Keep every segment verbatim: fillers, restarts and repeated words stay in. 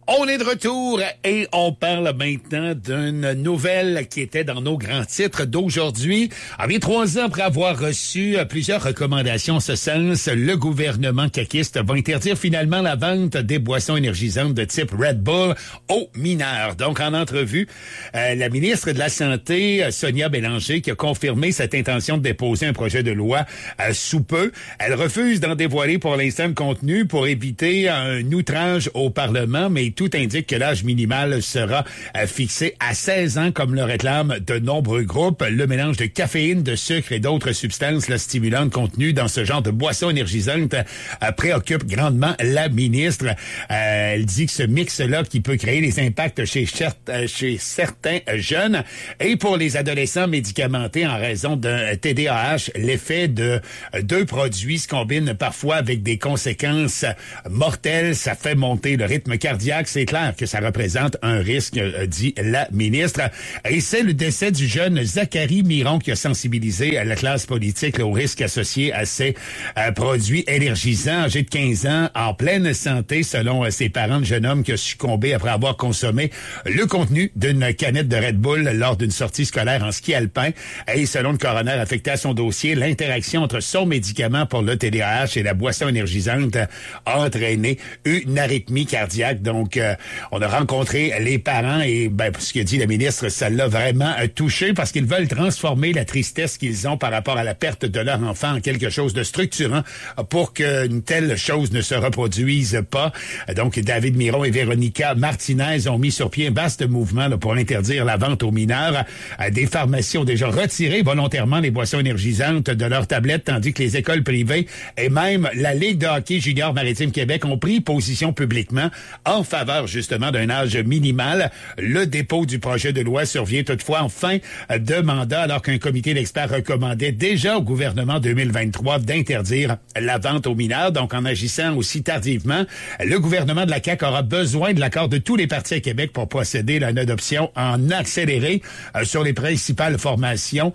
On est de retour et on parle maintenant d'une nouvelle qui était dans nos grands titres d'aujourd'hui. Environ trois ans après avoir reçu plusieurs recommandations en ce sens, le gouvernement caquiste va interdire finalement la vente des boissons énergisantes de type Red Bull aux mineurs. Donc, en entrevue, euh, la ministre de la Santé, Sonia Bélanger, qui a confirmé cette intention de déposer un projet de loi euh, sous peu. Elle refuse d'en dévoiler pour l'instant le contenu pour éviter un outrage au Parlement, mais tout indique que l'âge minimal sera euh, fixé à seize ans, comme le réclament de nombreux groupes. Le mélange de caféine, de sucre et d'autres substances là, stimulantes contenues dans ce genre de boissons énergisantes euh, préoccupe grandement la ministre. Euh, elle dit que ce mix-là qui peut créer des impacts chez, euh, chez certains jeunes et pour les adolescents médicamentés en raison d'un T D A H, l'effet de euh, deux produits se combine parfois avec des conséquences mortelles. Ça fait monter le rythme cardiaque. C'est clair que ça représente un risque, dit la ministre. Et c'est le décès du jeune Zachary Miron qui a sensibilisé la classe politique là, au risque associé à ces euh, produits énergisants. Âgé de quinze ans, en pleine santé, selon euh, ses parents, le jeune homme qui a succombé après avoir consommé le contenu d'une canette de Red Bull lors d'une sortie scolaire en ski alpin. Et selon le coroner affecté à son dossier, l'interaction entre son médicament pour le T D A H et la boisson énergisante a entraîné une arythmie cardiaque. Donc, euh, on a rencontré les parents et ben, ce que dit la ministre, ça l'a vraiment euh, touché parce qu'ils veulent transformer la tristesse qu'ils ont par rapport à la perte de leur enfant en quelque chose de structurant pour qu'une telle chose ne se reproduise pas. Donc, David Miron et Véronica Martinez ont mis sur pied un vaste mouvement là, pour interdire la vente aux mineurs. Euh, des pharmacies ont déjà retiré volontairement les boissons énergisantes de leurs tablettes, tandis que les écoles privées et même la Ligue de hockey junior Maritime Québec ont pris position publiquement en faveur justement d'un âge minimal. Le dépôt du projet de loi survient toutefois en fin de mandat alors qu'un comité d'experts recommandait déjà au gouvernement deux mille vingt-trois d'interdire la vente aux mineurs. Donc en agissant aussi tardivement, le gouvernement de la C A Q aura besoin de l'accord de tous les partis à Québec pour procéder à une adoption en accéléré euh, sur les principales formations.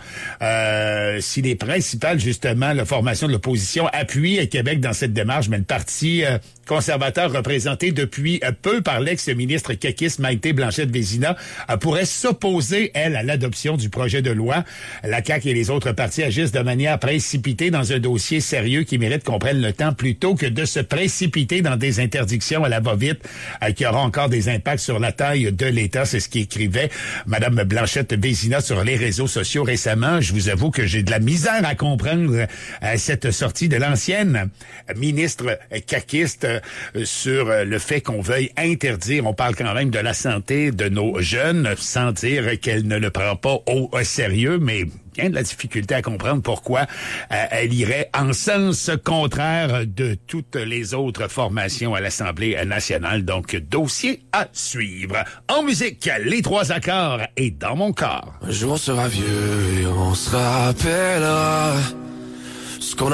Euh, si les principales justement la formation de l'opposition appuient Québec dans cette démarche, mais le parti euh, conservateur représenté depuis peu par l'ex-ministre caquiste Maïté Blanchette-Vézina euh, pourrait s'opposer, elle, à l'adoption du projet de loi. La C A Q et les autres partis agissent de manière précipitée dans un dossier sérieux qui mérite qu'on prenne le temps plutôt que de se précipiter dans des interdictions à la va-vite euh, qui auront encore des impacts sur la taille de l'État. C'est ce qu'écrivait Mme Blanchette-Vézina sur les réseaux sociaux récemment. Je vous avoue que j'ai de la misère à comprendre euh, cette sortie de l'ancienne ministre caquiste euh, sur le fait qu'on veuille interdire, on parle quand même de la santé de nos jeunes, sans dire qu'elle ne le prend pas au sérieux, mais bien de la difficulté à comprendre pourquoi euh, elle irait en sens contraire de toutes les autres formations à l'Assemblée nationale. Donc, dossier à suivre. En musique, les trois accords et dans mon corps. Un jour on sera vieux et on se rappellera